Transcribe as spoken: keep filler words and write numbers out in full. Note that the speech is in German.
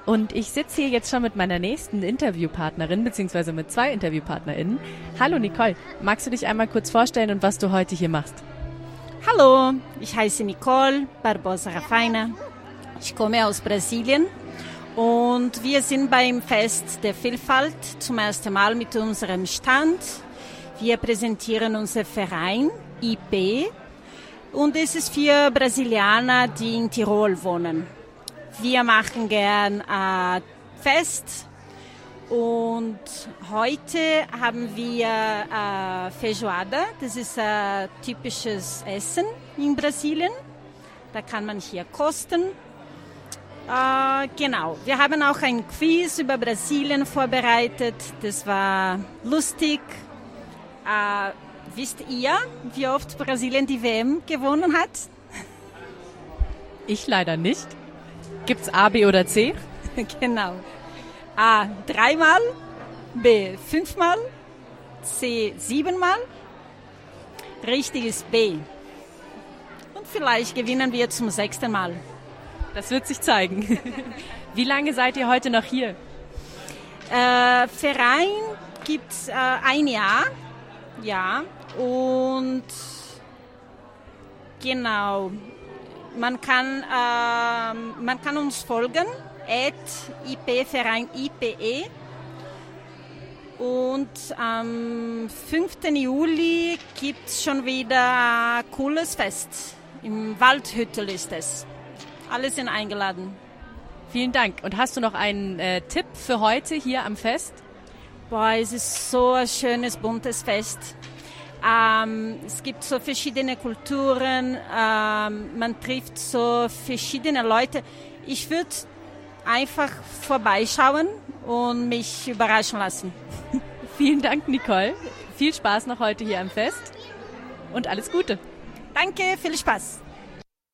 Und ich sitze hier jetzt schon mit meiner nächsten Interviewpartnerin, beziehungsweise mit zwei InterviewpartnerInnen. Hallo Nicole, magst du dich einmal kurz vorstellen und was du heute hier machst? Hallo, ich heiße Nicole Barbosa Rafaina. Ich komme aus Brasilien und wir sind beim Fest der Vielfalt zum ersten Mal mit unserem Stand. Wir präsentieren unseren Verein I P und es ist für Brasilianer, die in Tirol wohnen. Wir machen gern ein Fest und heute haben wir äh, Feijoada. Das ist ein typisches Essen in Brasilien. Da kann man hier kosten. Äh, genau. Wir haben auch ein Quiz über Brasilien vorbereitet. Das war lustig. Äh, wisst ihr, wie oft Brasilien die W M gewonnen hat? Ich leider nicht. Gibt's A, B oder C? Genau. A dreimal, B fünfmal, C siebenmal. Richtig ist B. Und vielleicht gewinnen wir zum sechsten Mal. Das wird sich zeigen. Wie lange seid ihr heute noch hier? Äh, Verein gibt's äh, ein Jahr. Ja. Und genau. Man kann, äh, man kann uns folgen, at I P Verein I P E. Und am fünften Juli gibt es schon wieder ein cooles Fest. Im Waldhüttel ist es. Alle sind eingeladen. Vielen Dank. Und hast du noch einen äh, Tipp für heute hier am Fest? Boah, es ist so ein schönes, buntes Fest. Ähm, es gibt so verschiedene Kulturen, ähm, man trifft so verschiedene Leute. Ich würde einfach vorbeischauen und mich überraschen lassen. Vielen Dank, Nicole. Viel Spaß noch heute hier am Fest und alles Gute. Danke, viel Spaß.